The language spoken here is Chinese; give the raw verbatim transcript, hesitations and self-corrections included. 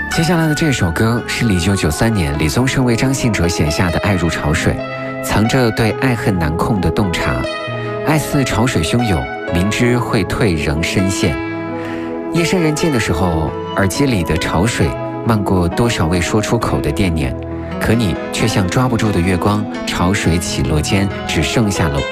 接下来的这首歌是一九九三年李宗盛为张信哲写下的《爱如潮水》，藏着对爱恨难控的洞察。爱似潮水汹涌，明知会退仍深陷。夜深人静的时候，耳机里的潮水漫过多少未说出口的惦念，可你却像抓不住的月光，潮水起落间只剩下了